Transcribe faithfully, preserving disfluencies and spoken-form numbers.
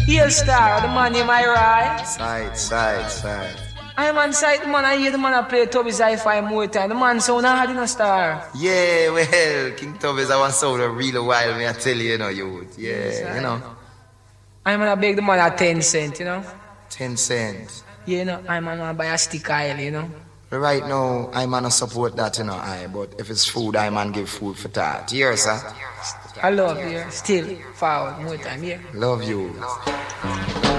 Here star, the man in my right. Side, side, side. I'm on site, the man. I hear the man I play Tubby's hi-fi more time. The man sound hard in a star. Yeah, well, King Tubby's I want sound a real while, me I tell you, you know, youth. Yeah, yes, you know. I'm gonna beg the man at ten cent, you know. Ten cents. Yeah, you know, I'm gonna buy a stick oil, you know. Right now, I'm gonna support that, you know, I. But if it's food, I'm gonna give food for that. Yes, sir. I love you. Still forward more time, yeah. Love you.